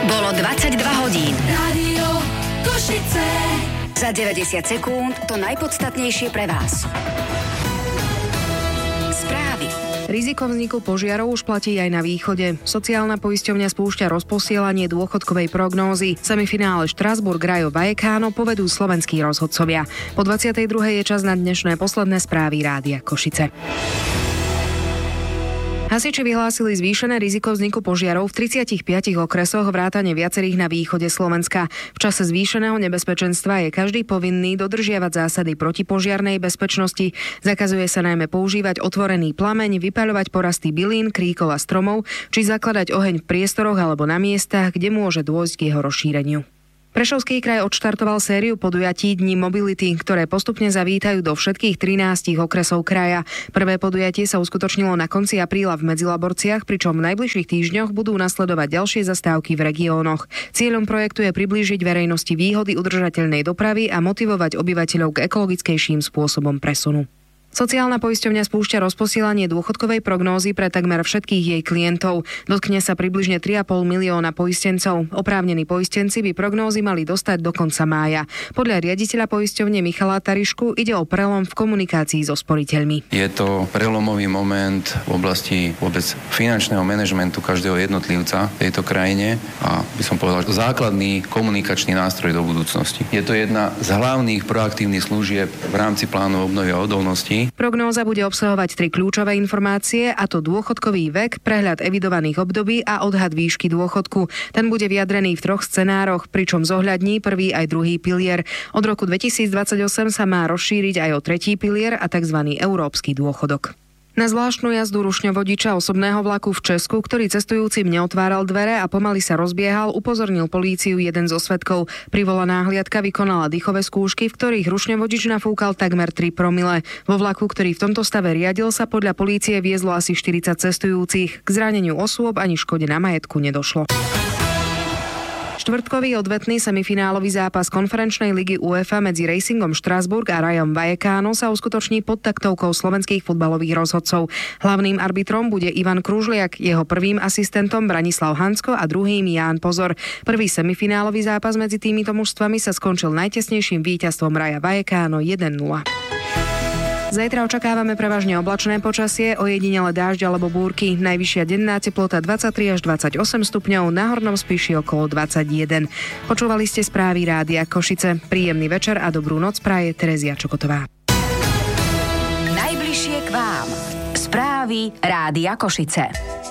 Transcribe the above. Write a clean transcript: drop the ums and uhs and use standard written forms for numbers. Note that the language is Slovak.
Bolo 22 hodín. Rádio Košice. Za 90 sekúnd to najpodstatnejšie pre vás. Správy. Riziko vzniku požiarov už platí aj na východe. Sociálna poisťovňa spúšťa rozposielanie dôchodkovej prognózy. Semifinále Štrasburg Rayo Vallecano povedú slovenskí rozhodcovia. Po 22. je čas na dnešné posledné správy Rádia Košice. Hasiči vyhlásili zvýšené riziko vzniku požiarov v 35 okresoch vrátane viacerých na východe Slovenska. V čase zvýšeného nebezpečenstva je každý povinný dodržiavať zásady protipožiarnej bezpečnosti. Zakazuje sa najmä používať otvorený plameň, vypaľovať porasty bylín, kríkov a stromov, či zakladať oheň v priestoroch alebo na miestach, kde môže dôjsť k jeho rozšíreniu. Prešovský kraj odštartoval sériu podujatí Dní mobility, ktoré postupne zavítajú do všetkých 13 okresov kraja. Prvé podujatie sa uskutočnilo na konci apríla v Medzilaborciach, pričom v najbližších týždňoch budú nasledovať ďalšie zastávky v regiónoch. Cieľom projektu je priblížiť verejnosti výhody udržateľnej dopravy a motivovať obyvateľov k ekologickejším spôsobom presunu. Sociálna poisťovňa spúšťa rozposielanie dôchodkovej prognózy pre takmer všetkých jej klientov. Dotkne sa približne 3,5 milióna poistencov. Oprávnení poistenci by prognózy mali dostať do konca mája. Podľa riaditeľa poisťovne Michala Tarišku ide o prelom v komunikácii so sporiteľmi. Je to prelomový moment v oblasti vôbec finančného manažmentu každého jednotlivca v tejto krajine a by som povedal, základný komunikačný nástroj do budúcnosti. Je to jedna z hlavných proaktívnych služieb v rámci plánu obnovy a odolnosti. Prognóza bude obsahovať 3 kľúčové informácie, a to dôchodkový vek, prehľad evidovaných období a odhad výšky dôchodku. Ten bude vyjadrený v 3 scenároch, pričom zohľadní prvý aj druhý pilier. Od roku 2028 sa má rozšíriť aj o tretí pilier a tzv. Európsky dôchodok. Na zvláštnu jazdu rušňovodiča osobného vlaku v Česku, ktorý cestujúcim neotváral dvere a pomaly sa rozbiehal, upozornil políciu jeden zo svedkov. Privolaná hliadka vykonala dýchové skúšky, v ktorých rušňovodič nafúkal takmer 3 promile. Vo vlaku, ktorý v tomto stave riadil, sa podľa polície viezlo asi 40 cestujúcich. K zraneniu osôb ani škode na majetku nedošlo. Štvrtkový odvetný semifinálový zápas konferenčnej ligy UEFA medzi Racingom Štrasburg a Rayom Vallecano sa uskutoční pod taktovkou slovenských futbalových rozhodcov. Hlavným arbitrom bude Ivan Kružliak, jeho prvým asistentom Branislav Hansko a druhým Ján Pozor. Prvý semifinálový zápas medzi týmito mužstvami sa skončil najtesnejším víťazstvom Raya Vallecano 1-0. Zajtra očakávame prevažne oblačné počasie, ojedinele dážď alebo búrky. Najvyššia denná teplota 23 až 28 stupňov, na Hornom Spiši okolo 21. Počúvali ste správy Rádia Košice. Príjemný večer a dobrú noc praje Terezia Čokotová. Najbližšie k vám. Správy Rádia Košice.